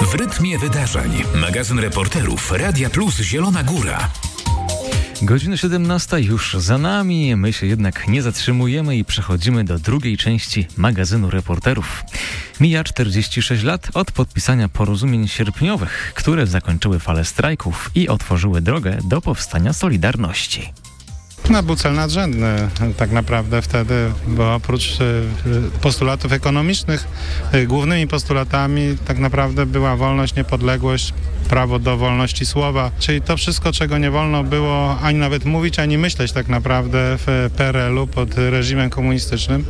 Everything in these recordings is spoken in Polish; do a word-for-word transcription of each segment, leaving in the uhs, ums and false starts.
W rytmie wydarzeń. Magazyn reporterów Radia Plus Zielona Góra. Godzina siedemnasta już za nami, my się jednak nie zatrzymujemy i przechodzimy do drugiej części magazynu reporterów. Mija czterdzieści sześć lat od podpisania porozumień sierpniowych, które zakończyły falę strajków i otworzyły drogę do powstania Solidarności. No, był cel nadrzędny tak naprawdę wtedy, bo oprócz postulatów ekonomicznych głównymi postulatami tak naprawdę była wolność, niepodległość, prawo do wolności słowa, czyli to wszystko, czego nie wolno było ani nawet mówić, ani myśleć tak naprawdę w P R L u pod reżimem komunistycznym.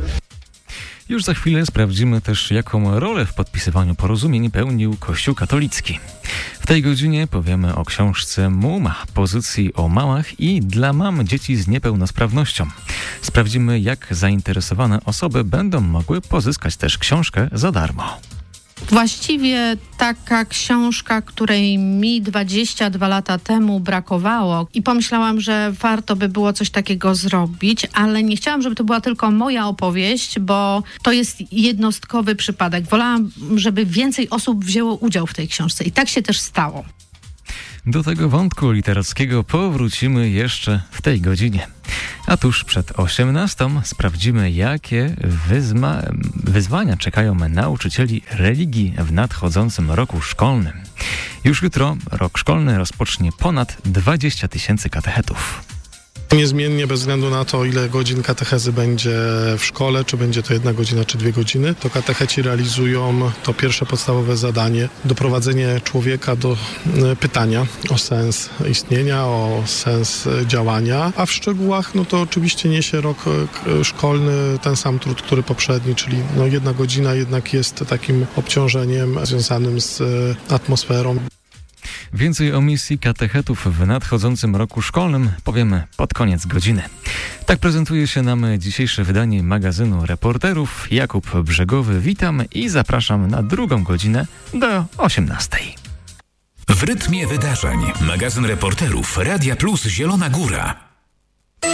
Już za chwilę sprawdzimy też, jaką rolę w podpisywaniu porozumień pełnił Kościół katolicki. W tej godzinie powiemy o książce Muma, pozycji o mamach i dla mam dzieci z niepełnosprawnością. Sprawdzimy, jak zainteresowane osoby będą mogły pozyskać też książkę za darmo. Właściwie taka książka, której mi dwadzieścia dwa lata temu brakowało i pomyślałam, że warto by było coś takiego zrobić, ale nie chciałam, żeby to była tylko moja opowieść, bo to jest jednostkowy przypadek. Wolałam, żeby więcej osób wzięło udział w tej książce i tak się też stało. Do tego wątku literackiego powrócimy jeszcze w tej godzinie. A tuż przed osiemnastą sprawdzimy, jakie wyzma- wyzwania czekają nauczycieli religii w nadchodzącym roku szkolnym. Już jutro rok szkolny rozpocznie ponad dwadzieścia tysięcy katechetów. Niezmiennie, bez względu na to, ile godzin katechezy będzie w szkole, czy będzie to jedna godzina, czy dwie godziny, to katecheci realizują to pierwsze podstawowe zadanie, doprowadzenie człowieka do pytania o sens istnienia, o sens działania, a w szczegółach, no to oczywiście niesie rok szkolny ten sam trud, który poprzedni, czyli no jedna godzina jednak jest takim obciążeniem związanym z atmosferą. Więcej o misji katechetów w nadchodzącym roku szkolnym powiemy pod koniec godziny. Tak prezentuje się nam dzisiejsze wydanie magazynu reporterów. Jakub Brzegowy, witam i zapraszam na drugą godzinę do osiemnastej. W rytmie wydarzeń. Magazyn reporterów Radia Plus Zielona Góra.